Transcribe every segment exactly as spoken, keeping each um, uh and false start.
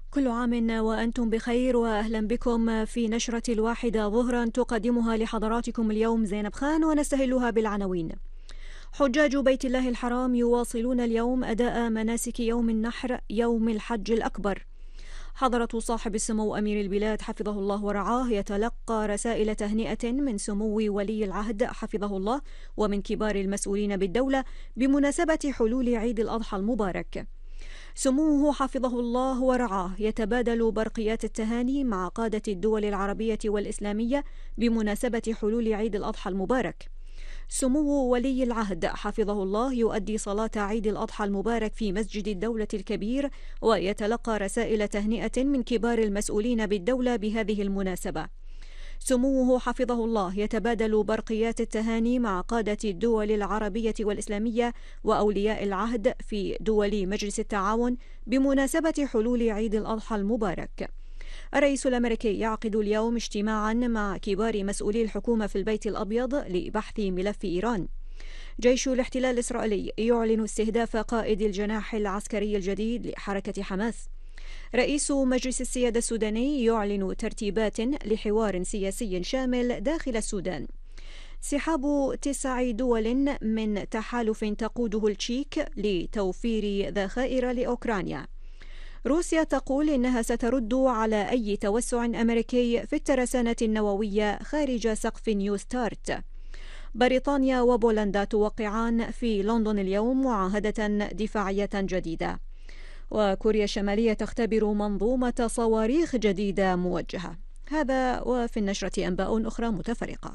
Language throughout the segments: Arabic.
كل عام وأنتم بخير، وأهلا بكم في نشرة الواحدة ظهرا تقدمها لحضراتكم اليوم زينب خان، ونستهلها بالعناوين. حجاج بيت الله الحرام يواصلون اليوم أداء مناسك يوم النحر يوم الحج الأكبر. حضرة صاحب السمو أمير البلاد حفظه الله ورعاه يتلقى رسائل تهنئة من سمو ولي العهد حفظه الله ومن كبار المسؤولين بالدولة بمناسبة حلول عيد الأضحى المبارك. سموه حفظه الله ورعاه يتبادل برقيات التهاني مع قادة الدول العربية والإسلامية بمناسبة حلول عيد الأضحى المبارك. سمو ولي العهد حفظه الله يؤدي صلاة عيد الأضحى المبارك في مسجد الدولة الكبير، ويتلقى رسائل تهنئة من كبار المسؤولين بالدولة بهذه المناسبة. سموه حفظه الله يتبادل برقيات التهاني مع قادة الدول العربية والإسلامية وأولياء العهد في دول مجلس التعاون بمناسبة حلول عيد الأضحى المبارك. الرئيس الأمريكي يعقد اليوم اجتماعا مع كبار مسؤولي الحكومة في البيت الأبيض لبحث ملف إيران. جيش الاحتلال الإسرائيلي يعلن استهداف قائد الجناح العسكري الجديد لحركة حماس. رئيس مجلس السيادة السوداني يعلن ترتيبات لحوار سياسي شامل داخل السودان. سحاب تسع دول من تحالف تقوده التشيك لتوفير ذخائر لأوكرانيا. روسيا تقول إنها سترد على أي توسع أمريكي في الترسانة النووية خارج سقف نيو ستارت. بريطانيا وبولندا توقعان في لندن اليوم معاهدة دفاعية جديدة. وكوريا الشمالية تختبر منظومة صواريخ جديدة موجهة. هذا وفي النشرة أنباء أخرى متفرقة.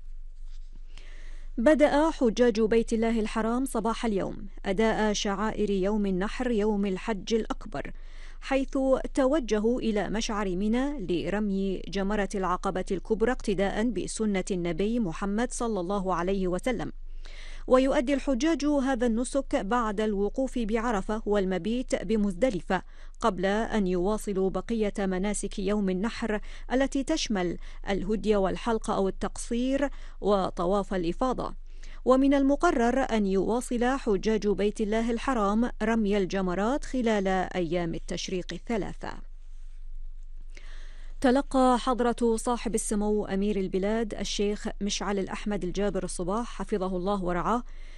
بدأ حجاج بيت الله الحرام صباح اليوم أداء شعائر يوم النحر يوم الحج الأكبر، حيث توجهوا إلى مشعر منى لرمي جمرة العقبة الكبرى اقتداء بسنة النبي محمد صلى الله عليه وسلم. ويؤدي الحجاج هذا النسك بعد الوقوف بعرفة والمبيت بمزدلفة قبل أن يواصلوا بقية مناسك يوم النحر التي تشمل الهدي والحلق أو التقصير وطواف الإفاضة. ومن المقرر أن يواصل حجاج بيت الله الحرام رمي الجمرات خلال أيام التشريق الثلاثة. تلقى حضرة صاحب السمو أمير البلاد الشيخ مشعل الأحمد الجابر الصباح حفظه الله ورعاه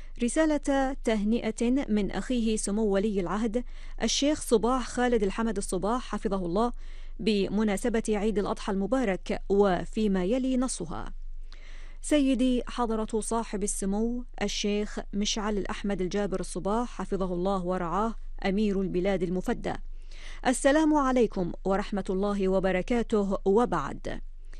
رسالة تهنئة من أخيه سمو ولي العهد الشيخ صباح خالد الحمد الصباح حفظه الله بمناسبة عيد الأضحى المبارك، وفيما يلي نصها: سيدي حضرة صاحب السمو الشيخ مشعل الأحمد الجابر الصباح حفظه الله ورعاه أمير البلاد المفدى، السلام عليكم ورحمة الله وبركاته. وبعد،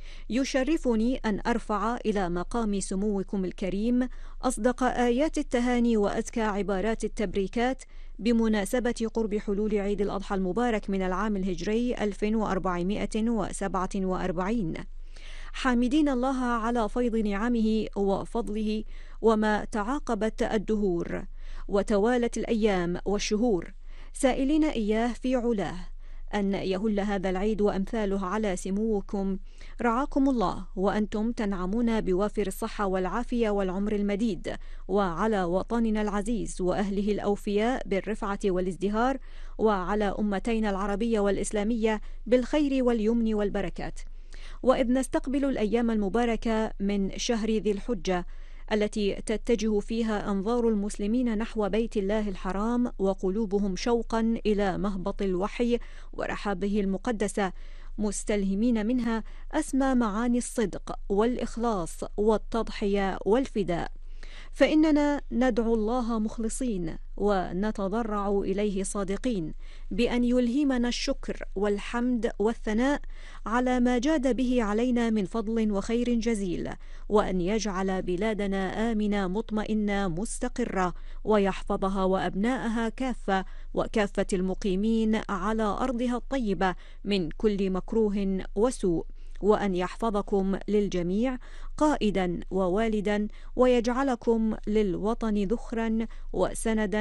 يشرفني أن أرفع إلى مقام سموكم الكريم أصدق آيات التهاني وأزكى عبارات التبريكات بمناسبة قرب حلول عيد الأضحى المبارك من العام الهجري ألف وأربعمائة وسبعة وأربعين، حامدين الله على فيض نعمه وفضله وما تعاقبت الدهور وتوالت الأيام والشهور، سائلين إياه في علاه أن يهل هذا العيد وأمثاله على سموكم رعاكم الله، وأنتم تنعمون بوافر الصحة والعافية والعمر المديد، وعلى وطننا العزيز وأهله الأوفياء بالرفعة والازدهار، وعلى أمتينا العربية والإسلامية بالخير واليمن والبركات. وإذ نستقبل الأيام المباركة من شهر ذي الحجة التي تتجه فيها أنظار المسلمين نحو بيت الله الحرام وقلوبهم شوقا إلى مهبط الوحي ورحابه المقدسة، مستلهمين منها أسمى معاني الصدق والإخلاص والتضحية والفداء، فإننا ندعو الله مخلصين ونتضرع إليه صادقين بأن يلهمنا الشكر والحمد والثناء على ما جاد به علينا من فضل وخير جزيل، وأن يجعل بلادنا آمنة مطمئنة مستقرة، ويحفظها وأبناءها كافة وكافة المقيمين على أرضها الطيبة من كل مكروه وسوء، وأن يحفظكم للجميع قائدا ووالدا، ويجعلكم للوطن ذخرا وسندا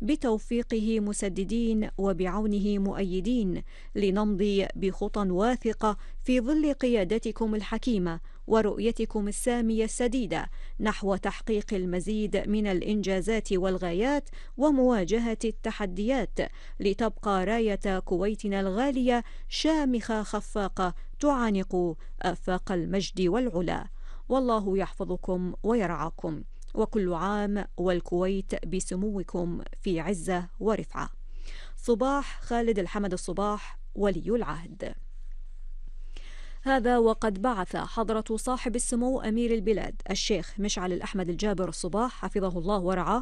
بتوفيقه مسددين وبعونه مؤيدين، لنمضي بخطى واثقة في ظل قيادتكم الحكيمة ورؤيتكم السامية السديدة نحو تحقيق المزيد من الإنجازات والغايات ومواجهة التحديات، لتبقى راية كويتنا الغالية شامخة خفاقة تعانق آفاق المجد والعلا. والله يحفظكم ويرعاكم، وكل عام والكويت بسموكم في عزة ورفعة. صباح خالد الحمد الصباح ولي العهد. هذا وقد بعث حضرة صاحب السمو أمير البلاد الشيخ مشعل الأحمد الجابر الصباح حفظه الله ورعاه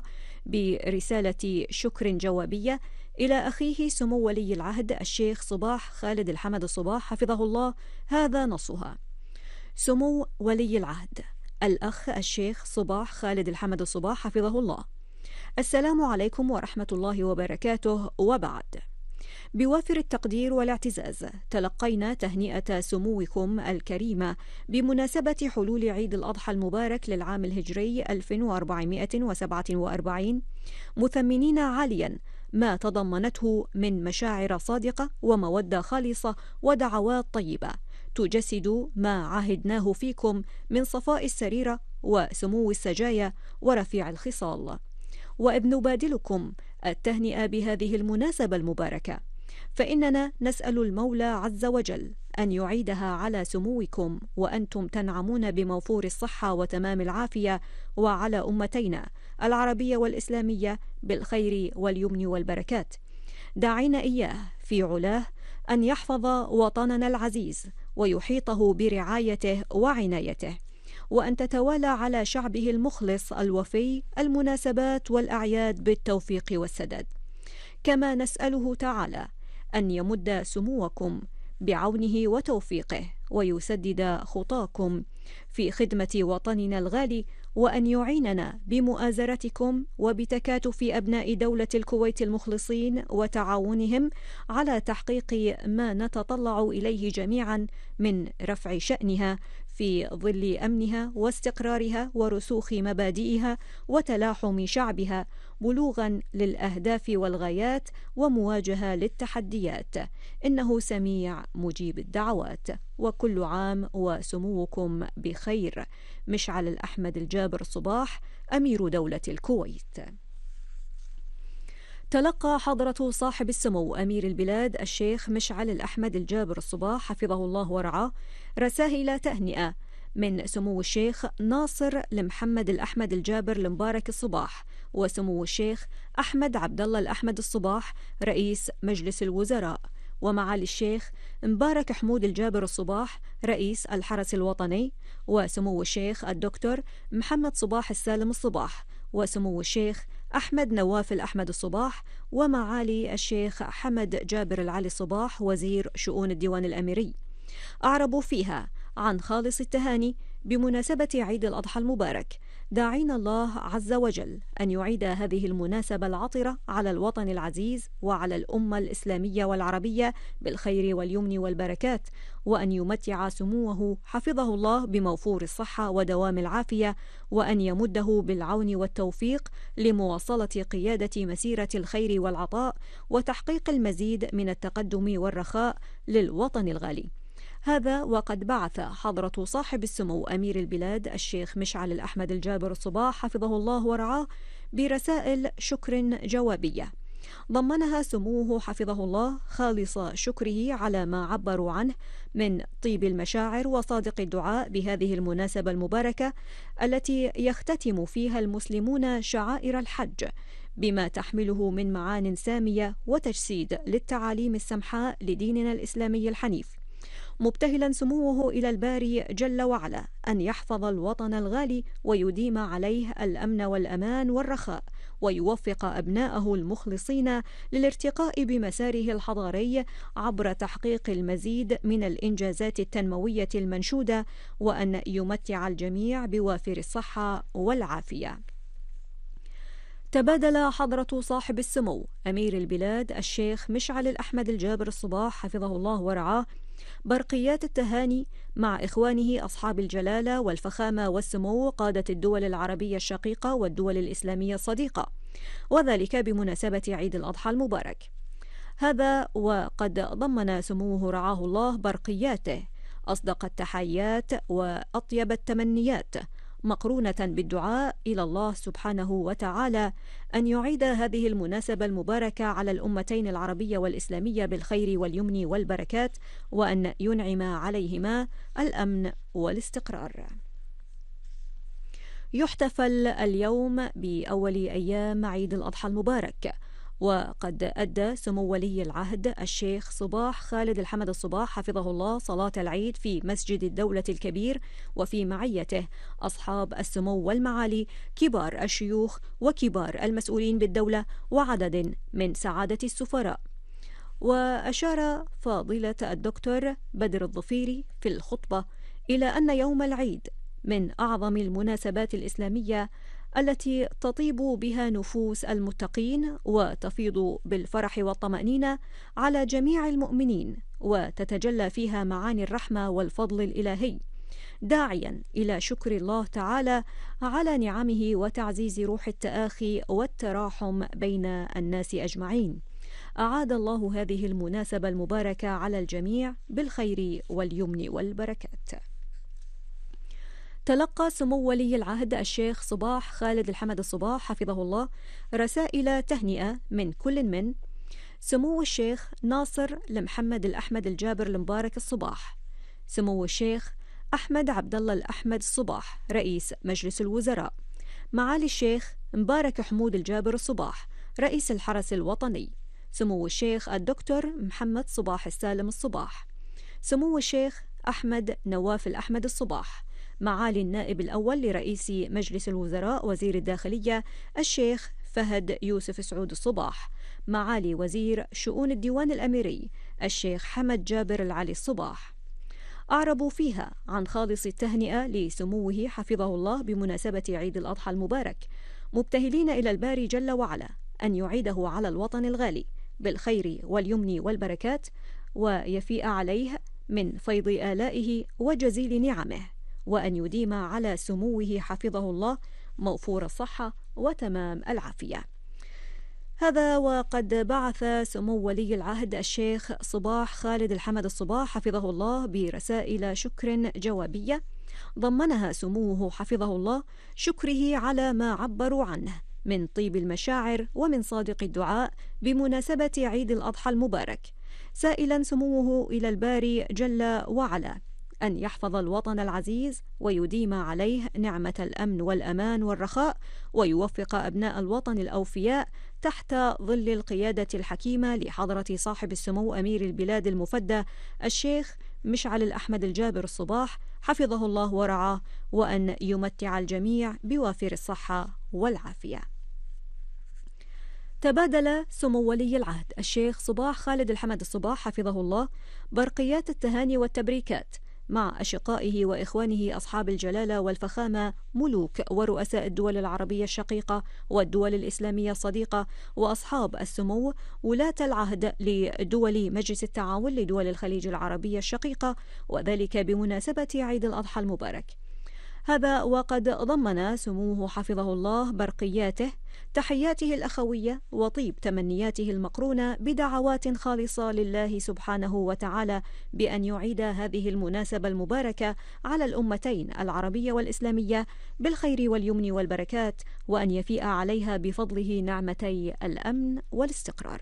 برسالة شكر جوابية إلى أخيه سمو ولي العهد الشيخ صباح خالد الحمد الصباح حفظه الله. هذا نصها: سمو ولي العهد الأخ الشيخ صباح خالد الحمد الصباح حفظه الله، السلام عليكم ورحمة الله وبركاته. وبعد، بوافر التقدير والاعتزاز تلقينا تهنئة سموكم الكريمة بمناسبة حلول عيد الأضحى المبارك للعام الهجري ألف وأربعمائة وسبعة وأربعين، مثمنين عاليا ما تضمنته من مشاعر صادقة ومودة خالصة ودعوات طيبة تجسد ما عهدناه فيكم من صفاء السريرة وسمو السجايا ورفيع الخصال. وإذ نبادلكم التهنئة بهذه المناسبة المباركة، فإننا نسأل المولى عز وجل أن يعيدها على سموكم وأنتم تنعمون بموفور الصحة وتمام العافية، وعلى أمتينا العربية والإسلامية بالخير واليمن والبركات، داعين إياه في علاه أن يحفظ وطننا العزيز ويحيطه برعايته وعنايته، وأن تتوالى على شعبه المخلص الوفي المناسبات والأعياد بالتوفيق والسداد. كما نسأله تعالى أن يمد سموكم بعونه وتوفيقه ويسدد خطاكم في خدمة وطننا الغالي، وأن يعيننا بمؤازرتكم وبتكاتف أبناء دولة الكويت المخلصين وتعاونهم على تحقيق ما نتطلع إليه جميعا من رفع شأنها في ظل أمنها واستقرارها ورسوخ مبادئها وتلاحم شعبها، بلوغا للأهداف والغايات ومواجهة للتحديات. إنه سميع مجيب الدعوات. وكل عام وسموكم بخير. مشعل الأحمد الجابر الصباح أمير دولة الكويت. تلقى حضرة صاحب السمو أمير البلاد الشيخ مشعل الأحمد الجابر الصباح حفظه الله ورعاه رسائل تهنئة من سمو الشيخ ناصر لمحمد الأحمد الجابر المبارك الصباح، وسمو الشيخ أحمد عبد الله الأحمد الصباح رئيس مجلس الوزراء، ومعالي الشيخ مبارك حمود الجابر الصباح رئيس الحرس الوطني، وسمو الشيخ الدكتور محمد صباح السالم الصباح، وسمو الشيخ أحمد نواف الأحمد الصباح، ومعالي الشيخ حمد جابر العلي الصباح وزير شؤون الديوان الأميري. أعربوا فيها عن خالص التهاني بمناسبة عيد الأضحى المبارك، داعين الله عز وجل أن يعيد هذه المناسبة العطرة على الوطن العزيز وعلى الأمة الإسلامية والعربية بالخير واليمن والبركات، وأن يمتع سموه حفظه الله بموفور الصحة ودوام العافية، وأن يمده بالعون والتوفيق لمواصلة قيادة مسيرة الخير والعطاء وتحقيق المزيد من التقدم والرخاء للوطن الغالي. هذا وقد بعث حضرة صاحب السمو أمير البلاد الشيخ مشعل الأحمد الجابر الصباح حفظه الله ورعاه برسائل شكر جوابية ضمنها سموه حفظه الله خالص شكره على ما عبروا عنه من طيب المشاعر وصادق الدعاء بهذه المناسبة المباركة التي يختتم فيها المسلمون شعائر الحج بما تحمله من معان سامية وتجسيد للتعاليم السمحاء لديننا الإسلامي الحنيف، مبتهلا سموه إلى الباري جل وعلا أن يحفظ الوطن الغالي ويديم عليه الأمن والأمان والرخاء، ويوفق أبناءه المخلصين للارتقاء بمساره الحضاري عبر تحقيق المزيد من الإنجازات التنموية المنشودة، وأن يمتع الجميع بوافر الصحة والعافية. تبادل حضرة صاحب السمو أمير البلاد الشيخ مشعل الأحمد الجابر الصباح حفظه الله ورعاه برقيات التهاني مع إخوانه أصحاب الجلالة والفخامة والسمو قادة الدول العربية الشقيقة والدول الإسلامية الصديقة، وذلك بمناسبة عيد الأضحى المبارك. هذا وقد ضمن سموه رعاه الله برقياته أصدق التحيات وأطيب التمنيات، مقرونة بالدعاء إلى الله سبحانه وتعالى أن يعيد هذه المناسبة المباركة على الأمتين العربية والإسلامية بالخير واليمن والبركات، وأن ينعم عليهما الأمن والاستقرار. يحتفل اليوم بأول أيام عيد الأضحى المبارك، وقد أدى سمو ولي العهد الشيخ صباح خالد الحمد الصباح حفظه الله صلاة العيد في مسجد الدولة الكبير، وفي معيته أصحاب السمو والمعالي كبار الشيوخ وكبار المسؤولين بالدولة وعدد من سعادة السفراء. وأشار فضيلة الدكتور بدر الظفيري في الخطبة إلى أن يوم العيد من أعظم المناسبات الإسلامية التي تطيب بها نفوس المتقين وتفيض بالفرح والطمأنينة على جميع المؤمنين، وتتجلى فيها معاني الرحمة والفضل الإلهي، داعيا إلى شكر الله تعالى على نعمه وتعزيز روح التآخي والتراحم بين الناس أجمعين. أعاد الله هذه المناسبة المباركة على الجميع بالخير واليمن والبركات. تلقى سمو ولي العهد الشيخ صباح خالد الحمد الصباح حفظه الله رسائل تهنئة من كل من سمو الشيخ ناصر لمحمد الأحمد الجابر المبارك الصباح، سمو الشيخ أحمد عبد الله الأحمد الصباح رئيس مجلس الوزراء، معالي الشيخ مبارك حمود الجابر الصباح رئيس الحرس الوطني، سمو الشيخ الدكتور محمد صباح السالم الصباح، سمو الشيخ أحمد نواف الأحمد الصباح، معالي النائب الأول لرئيس مجلس الوزراء وزير الداخلية الشيخ فهد يوسف سعود الصباح، معالي وزير شؤون الديوان الأميري الشيخ حمد جابر العلي الصباح. أعربوا فيها عن خالص التهنئة لسموه حفظه الله بمناسبة عيد الأضحى المبارك، مبتهلين إلى الباري جل وعلا أن يعيده على الوطن الغالي بالخير واليمن والبركات، ويفيء عليه من فيض آلائه وجزيل نعمه، وأن يديم على سموه حفظه الله موفور الصحة وتمام العافية. هذا وقد بعث سمو ولي العهد الشيخ صباح خالد الحمد الصباح حفظه الله برسائل شكر جوابية ضمنها سموه حفظه الله شكره على ما عبروا عنه من طيب المشاعر ومن صادق الدعاء بمناسبة عيد الأضحى المبارك، سائلا سموه إلى الباري جل وعلا أن يحفظ الوطن العزيز ويديم عليه نعمة الأمن والأمان والرخاء، ويوفق أبناء الوطن الأوفياء تحت ظل القيادة الحكيمة لحضرة صاحب السمو أمير البلاد المفدى الشيخ مشعل الأحمد الجابر الصباح حفظه الله ورعاه، وأن يمتع الجميع بوافر الصحة والعافية. تبادل سمو ولي العهد الشيخ صباح خالد الحمد الصباح حفظه الله برقيات التهاني والتبريكات مع أشقائه وإخوانه أصحاب الجلالة والفخامة ملوك ورؤساء الدول العربية الشقيقة والدول الإسلامية الصديقة وأصحاب السمو ولاة العهد لدول مجلس التعاون لدول الخليج العربية الشقيقة، وذلك بمناسبة عيد الأضحى المبارك. هذا وقد ضمن سموه حفظه الله برقياته تحياته الأخوية وطيب تمنياته المقرونة بدعوات خالصة لله سبحانه وتعالى بأن يعيد هذه المناسبة المباركة على الأمتين العربية والإسلامية بالخير واليمن والبركات، وأن يفيء عليها بفضله نعمتي الأمن والاستقرار.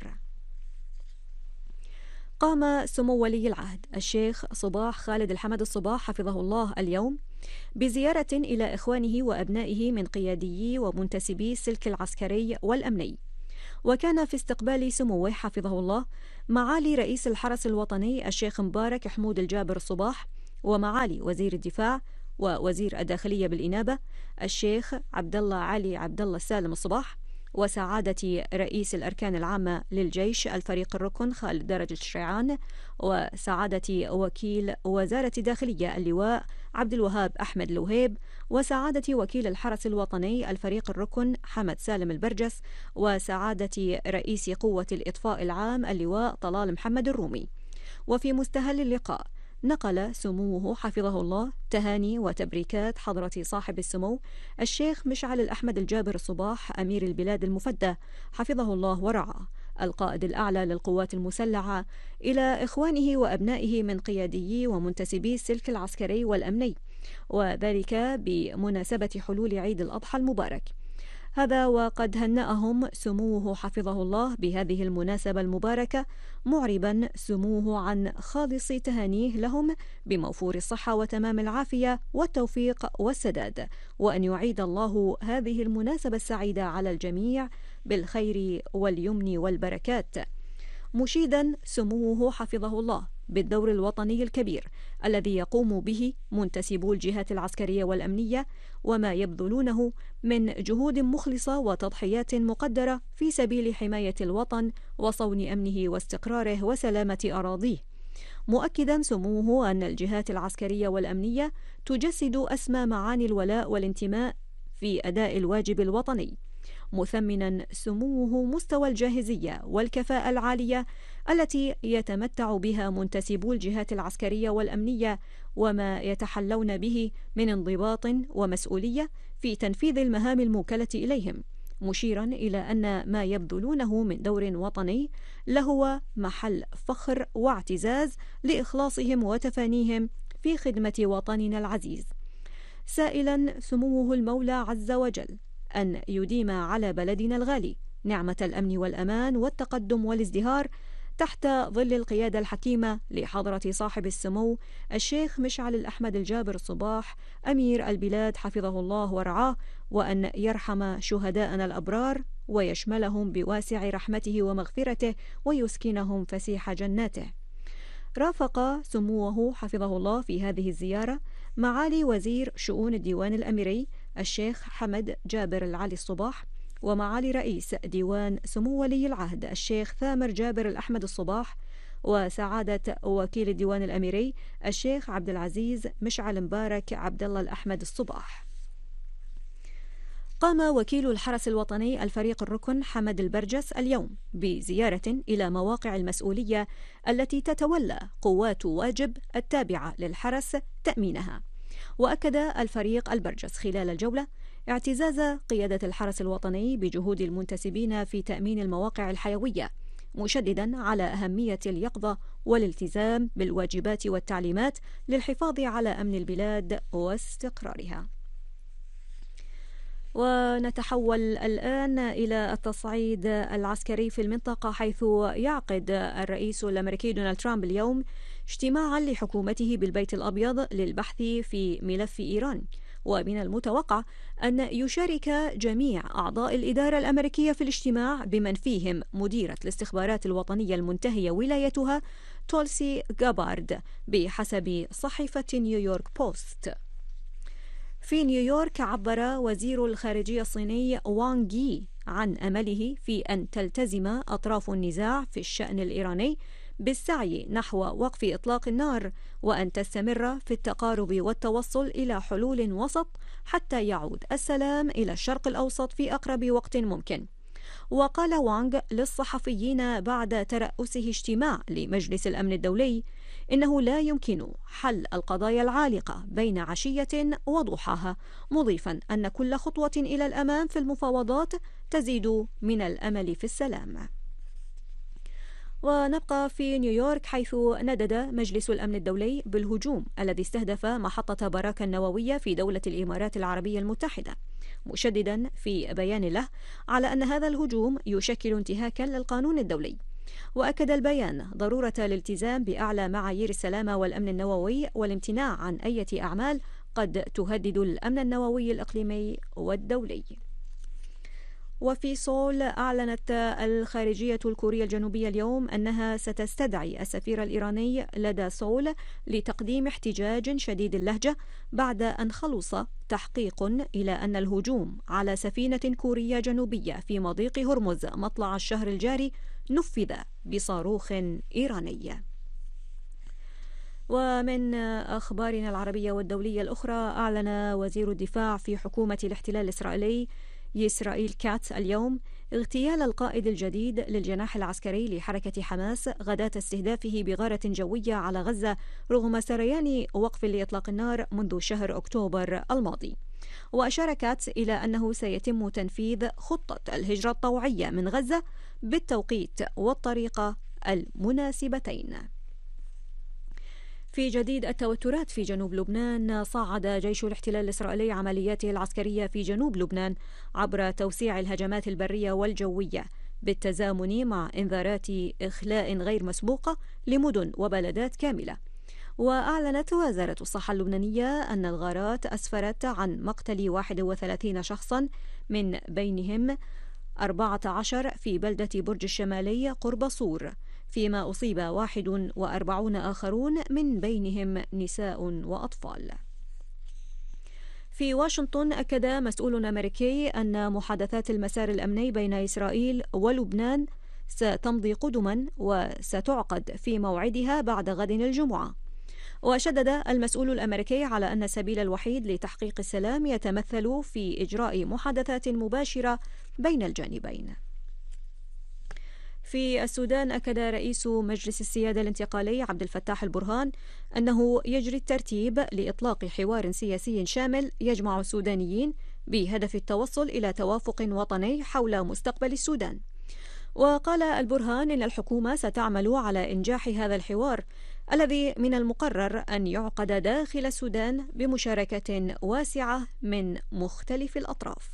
قام سمو ولي العهد الشيخ صباح خالد الحمد الصباح حفظه الله اليوم بزيارة إلى إخوانه وأبنائه من قياديي ومنتسبي السلك العسكري والأمني، وكان في استقبال سموه حفظه الله معالي رئيس الحرس الوطني الشيخ مبارك حمود الجابر الصباح، ومعالي وزير الدفاع ووزير الداخلية بالإنابة الشيخ عبد الله علي عبد الله السالم الصباح، وسعادة رئيس الأركان العامة للجيش الفريق الركن خالد درج الشريعان، وسعادة وكيل وزارة الداخلية اللواء عبد الوهاب أحمد الوهيب، وسعادة وكيل الحرس الوطني الفريق الركن حمد سالم البرجس، وسعادة رئيس قوة الإطفاء العام اللواء طلال محمد الرومي. وفي مستهل اللقاء نقل سموه حفظه الله تهاني وتبريكات حضرة صاحب السمو الشيخ مشعل الأحمد الجابر الصباح أمير البلاد المفدى حفظه الله ورعاه القائد الأعلى للقوات المسلحة إلى إخوانه وأبنائه من قياديي ومنتسبي السلك العسكري والأمني، وذلك بمناسبة حلول عيد الأضحى المبارك. هذا وقد هنأهم سموه حفظه الله بهذه المناسبة المباركة، معربا سموه عن خالص تهانيه لهم بموفور الصحة وتمام العافية والتوفيق والسداد، وأن يعيد الله هذه المناسبة السعيدة على الجميع بالخير واليمن والبركات، مشيدا سموه حفظه الله بالدور الوطني الكبير الذي يقوم به منتسبو الجهات العسكرية والأمنية، وما يبذلونه من جهود مخلصة وتضحيات مقدرة في سبيل حماية الوطن وصون أمنه واستقراره وسلامة أراضيه، مؤكدا سموه أن الجهات العسكرية والأمنية تجسد أسمى معاني الولاء والانتماء في أداء الواجب الوطني، مثمنا سموه مستوى الجاهزية والكفاءة العالية التي يتمتع بها منتسبو الجهات العسكرية والأمنية، وما يتحلون به من انضباط ومسؤولية في تنفيذ المهام الموكلة إليهم، مشيرا إلى أن ما يبذلونه من دور وطني لهو محل فخر واعتزاز لإخلاصهم وتفانيهم في خدمة وطننا العزيز، سائلا سموه المولى عز وجل أن يديم على بلدنا الغالي نعمة الأمن والأمان والتقدم والازدهار تحت ظل القيادة الحكيمة لحضرة صاحب السمو الشيخ مشعل الأحمد الجابر الصباح أمير البلاد حفظه الله ورعاه، وأن يرحم شهداءنا الأبرار ويشملهم بواسع رحمته ومغفرته ويسكنهم فسيح جناته. رافق سموه حفظه الله في هذه الزيارة معالي وزير شؤون الديوان الأميري الشيخ حمد جابر العلي الصباح، ومعالي رئيس ديوان سمو ولي العهد الشيخ ثامر جابر الأحمد الصباح، وسعادة وكيل الديوان الأميري الشيخ عبد العزيز مشعل مبارك عبد الله الأحمد الصباح. قام وكيل الحرس الوطني الفريق الركن حمد البرجس اليوم بزيارة إلى مواقع المسؤولية التي تتولى قوات واجب التابعة للحرس تأمينها، وأكد الفريق البرجس خلال الجولة اعتزاز قيادة الحرس الوطني بجهود المنتسبين في تأمين المواقع الحيوية، مشددا على أهمية اليقظة والالتزام بالواجبات والتعليمات للحفاظ على أمن البلاد واستقرارها. ونتحول الآن إلى التصعيد العسكري في المنطقة، حيث يعقد الرئيس الأمريكي دونالد ترامب اليوم اجتماعا لحكومته بالبيت الأبيض للبحث في ملف إيران، ومن المتوقع أن يشارك جميع أعضاء الإدارة الأمريكية في الاجتماع بمن فيهم مديرة الاستخبارات الوطنية المنتهية ولايتها تولسي جابارد بحسب صحيفة نيويورك بوست. في نيويورك عبر وزير الخارجية الصيني وانغ يي عن أمله في أن تلتزم أطراف النزاع في الشأن الإيراني بالسعي نحو وقف إطلاق النار، وأن تستمر في التقارب والتوصل إلى حلول وسط حتى يعود السلام إلى الشرق الأوسط في أقرب وقت ممكن. وقال وانغ للصحفيين بعد ترأسه اجتماع لمجلس الأمن الدولي إنه لا يمكن حل القضايا العالقة بين عشية وضحاها، مضيفا أن كل خطوة إلى الأمام في المفاوضات تزيد من الأمل في السلام. ونبقى في نيويورك، حيث ندد مجلس الأمن الدولي بالهجوم الذي استهدف محطة باراكا النووية في دولة الإمارات العربية المتحدة، مشددا في بيان له على أن هذا الهجوم يشكل انتهاكا للقانون الدولي. وأكد البيان ضرورة الالتزام بأعلى معايير السلامة والأمن النووي والامتناع عن أي أعمال قد تهدد الأمن النووي الإقليمي والدولي. وفي سول، أعلنت الخارجية الكورية الجنوبية اليوم أنها ستستدعي السفير الإيراني لدى سول لتقديم احتجاج شديد اللهجة بعد أن خلص تحقيق إلى أن الهجوم على سفينة كورية جنوبية في مضيق هرمز مطلع الشهر الجاري نفذ بصاروخ إيراني. ومن أخبارنا العربية والدولية الأخرى، أعلن وزير الدفاع في حكومة الاحتلال الإسرائيلي إسرائيل كاتس اليوم اغتيال القائد الجديد للجناح العسكري لحركة حماس غداة استهدافه بغارة جوية على غزة رغم سريان وقف لإطلاق النار منذ شهر أكتوبر الماضي. وأشار كاتس إلى أنه سيتم تنفيذ خطة الهجرة الطوعية من غزة بالتوقيت والطريقة المناسبتين. في جديد التوترات في جنوب لبنان، صعد جيش الاحتلال الإسرائيلي عملياته العسكرية في جنوب لبنان عبر توسيع الهجمات البرية والجوية بالتزامن مع إنذارات إخلاء غير مسبوقة لمدن وبلدات كاملة. وأعلنت وزارة الصحة اللبنانية أن الغارات أسفرت عن مقتل واحد وثلاثين شخصا، من بينهم أربعة عشر في بلدة برج الشمالي قرب صور، فيما أصيب واحد وأربعون آخرون من بينهم نساء وأطفال. في واشنطن، أكد مسؤول أمريكي أن محادثات المسار الأمني بين إسرائيل ولبنان ستمضي قدما وستعقد في موعدها بعد غد الجمعة. وشدد المسؤول الأمريكي على أن السبيل الوحيد لتحقيق السلام يتمثل في إجراء محادثات مباشرة بين الجانبين. في السودان، أكد رئيس مجلس السيادة الانتقالي عبد الفتاح البرهان أنه يجري الترتيب لإطلاق حوار سياسي شامل يجمع السودانيين بهدف التوصل إلى توافق وطني حول مستقبل السودان. وقال البرهان إن الحكومة ستعمل على إنجاح هذا الحوار الذي من المقرر أن يعقد داخل السودان بمشاركة واسعة من مختلف الأطراف.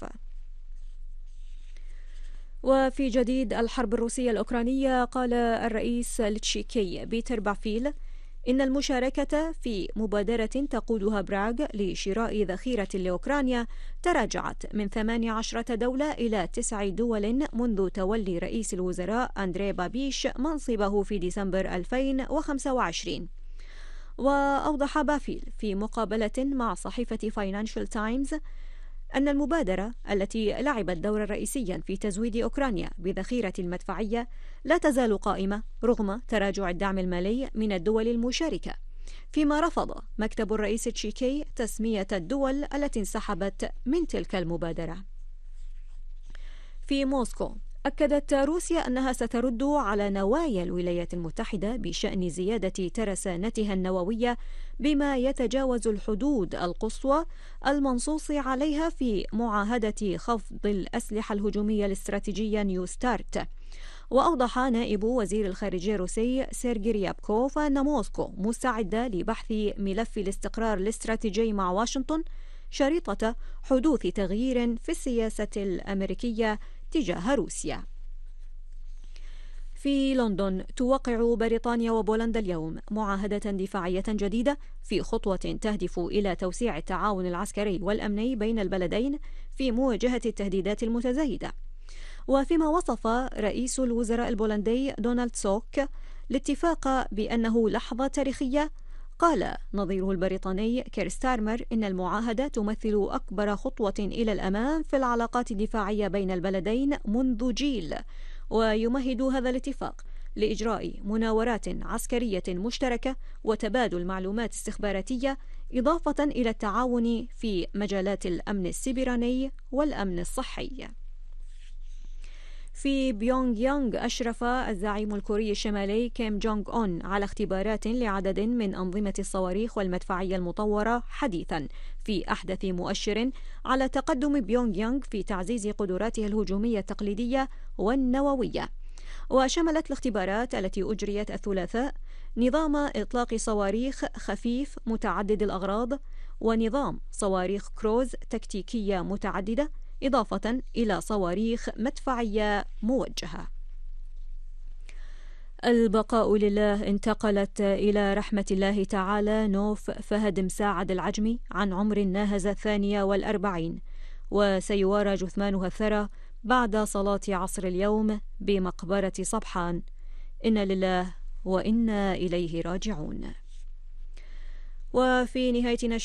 وفي جديد الحرب الروسية الأوكرانية، قال الرئيس التشيكي بيتر بافيل إن المشاركة في مبادرة تقودها براغ لشراء ذخيرة لأوكرانيا تراجعت من ثمانية عشر دولة إلى تسع دول منذ تولي رئيس الوزراء أندري بابيش منصبه في ديسمبر ألفين وخمسة وعشرين. وأوضح بافيل في مقابلة مع صحيفة فاينانشال تايمز أن المبادرة التي لعبت دورا رئيسيا في تزويد أوكرانيا بذخيرة المدفعية لا تزال قائمة رغم تراجع الدعم المالي من الدول المشاركة، فيما رفض مكتب الرئيس التشيكي تسمية الدول التي انسحبت من تلك المبادرة. في موسكو، أكدت روسيا أنها سترد على نوايا الولايات المتحدة بشأن زيادة ترسانتها النووية بما يتجاوز الحدود القصوى المنصوص عليها في معاهدة خفض الأسلحة الهجومية الاستراتيجية نيو ستارت. وأوضح نائب وزير الخارجية الروسي سيرجي ريابكوف أن موسكو مستعدة لبحث ملف الاستقرار الاستراتيجي مع واشنطن شريطة حدوث تغيير في السياسة الأمريكية تجاه روسيا. في لندن، توقع بريطانيا وبولندا اليوم معاهدة دفاعية جديدة في خطوة تهدف إلى توسيع التعاون العسكري والأمني بين البلدين في مواجهة التهديدات المتزايدة. وفيما وصف رئيس الوزراء البولندي دونالد سوك الاتفاق بأنه لحظة تاريخية، قال نظيره البريطاني كير ستارمر إن المعاهدة تمثل أكبر خطوة إلى الأمام في العلاقات الدفاعية بين البلدين منذ جيل، ويمهد هذا الاتفاق لإجراء مناورات عسكرية مشتركة وتبادل معلومات استخباراتية، إضافة إلى التعاون في مجالات الأمن السيبراني والأمن الصحي. في بيونغ يانغ، أشرف الزعيم الكوري الشمالي كيم جونغ أون على اختبارات لعدد من أنظمة الصواريخ والمدفعية المطورة حديثا في أحدث مؤشر على تقدم بيونغ يانغ في تعزيز قدراتها الهجومية التقليدية والنووية. وشملت الاختبارات التي أجريت الثلاثاء نظام إطلاق صواريخ خفيف متعدد الأغراض ونظام صواريخ كروز تكتيكية متعددة، إضافة إلى صواريخ مدفعية موجهة. البقاء لله. انتقلت إلى رحمة الله تعالى نوف فهد مساعد العجمي عن عمر ناهز الثانية والأربعين، وسيوارى جثمانها الثرى بعد صلاة عصر اليوم بمقبرة صبحان. إنا لله وإنا إليه راجعون. وفي نهاية